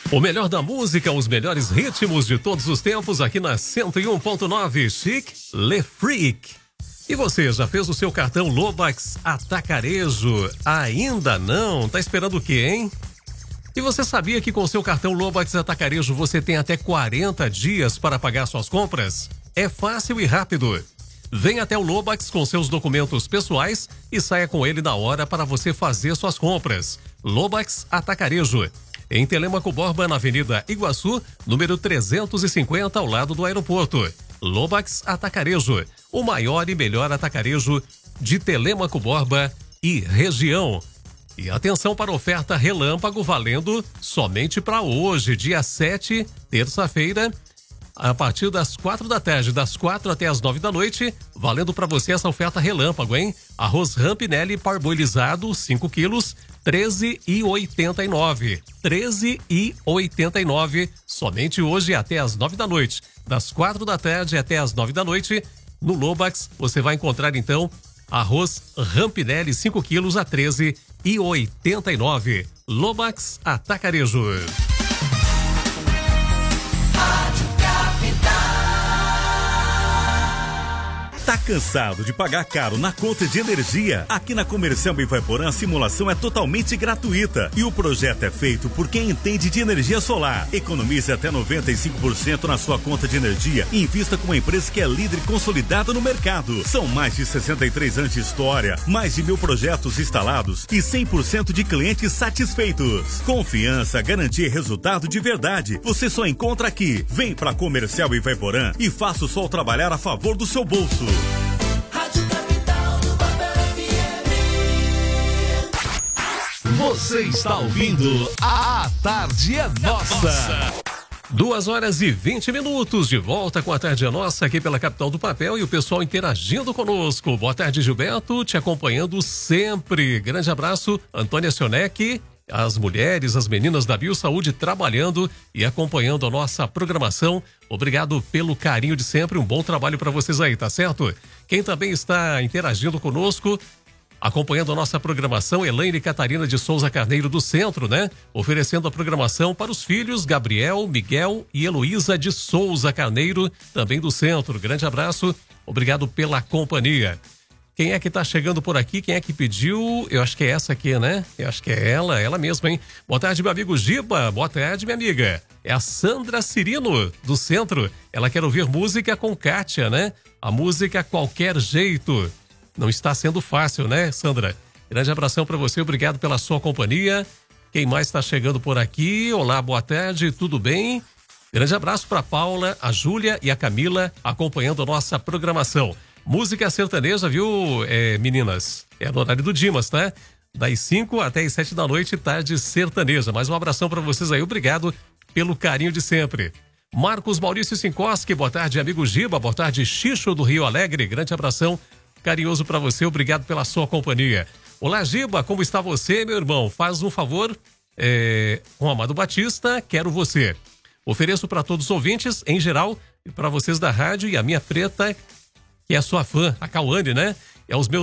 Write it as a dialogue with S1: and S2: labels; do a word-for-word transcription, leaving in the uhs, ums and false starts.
S1: O melhor da música, os melhores ritmos de todos os tempos aqui na cento e um ponto nove, Chic Le Freak. E você, já fez o seu cartão Lobax Atacarejo? Ainda não? Tá esperando o quê, hein? E você sabia que com o seu cartão Lobax Atacarejo você tem até quarenta dias para pagar suas compras? É fácil e rápido. Venha até o Lobax com seus documentos pessoais e saia com ele na hora para você fazer suas compras. Lobax Atacarejo. Em Telêmaco Borba, na Avenida Iguaçu, número trezentos e cinquenta, ao lado do aeroporto. Lobax Atacarejo, o maior e melhor atacarejo de Telêmaco Borba e região. E atenção para a oferta relâmpago valendo somente para hoje, dia sete, terça-feira, a partir das quatro da tarde, das quatro até as nove da noite, valendo para você essa oferta relâmpago, hein? Arroz Rampinelli parboilizado, cinco quilos, treze e oitenta e nove. treze e oitenta e nove, somente hoje até as nove da noite. Das quatro da tarde até as nove da noite, no Lobax, você vai encontrar então arroz Rampinelli, cinco quilos a treze e oitenta e nove. Lobax Atacarejo.
S2: Tá cansado de pagar caro na conta de energia? Aqui na Comercial Bivaporã a simulação é totalmente gratuita e o projeto é feito por quem entende de energia solar. Economize até noventa e cinco por cento na sua conta de energia e invista com uma empresa que é líder e consolidada no mercado. São mais de sessenta e três anos de história, mais de mil projetos instalados e cem por cento de clientes satisfeitos. Confiança, garantia e resultado de verdade. Você só encontra aqui. Vem pra Comercial Bivaporã e faça o sol trabalhar a favor do seu bolso.
S3: Rádio Capital do Papel F M.
S4: Você está ouvindo A Tarde é Nossa.
S1: Duas horas e vinte minutos, de volta com a Tarde é Nossa aqui pela Capital do Papel e o pessoal interagindo conosco. Boa tarde, Gilberto, te acompanhando sempre. Grande abraço, Antônia Sionec, as mulheres, as meninas da Biosaúde trabalhando e acompanhando a nossa programação. Obrigado pelo carinho de sempre, um bom trabalho para vocês aí, tá certo? Quem também está interagindo conosco, acompanhando a nossa programação, Elaine Catarina de Souza Carneiro do Centro, né? Oferecendo a programação para os filhos Gabriel, Miguel e Heloísa de Souza Carneiro, também do Centro. Grande abraço, obrigado pela companhia. Quem é que tá chegando por aqui? Quem é que pediu? Eu acho que é essa aqui, né? Eu acho que é ela, ela mesma, hein? Boa tarde, meu amigo Giba. Boa tarde, minha amiga. É a Sandra Cirino, do Centro. Ela quer ouvir música com Kátia, né? A música Qualquer Jeito. Não está sendo fácil, né, Sandra? Grande abração para você, obrigado pela sua companhia. Quem mais está chegando por aqui? Olá, boa tarde, tudo bem? Grande abraço para Paula, a Júlia e a Camila acompanhando a nossa programação. Música sertaneja, viu, é, meninas? É no horário do Dimas, tá? Das cinco até as sete da noite, tarde sertaneja. Mais um abração para vocês aí, obrigado pelo carinho de sempre. Marcos Maurício Sinkoski, boa tarde, amigo Giba, boa tarde, Xixo do Rio Alegre, grande abração carinhoso para você, obrigado pela sua companhia. Olá, Giba, como está você, meu irmão? Faz um favor, é, com Amado Batista, quero você. Ofereço para todos os ouvintes, em geral, e para vocês da rádio e a minha preta, que é a sua fã, a Cauane, né? É os meus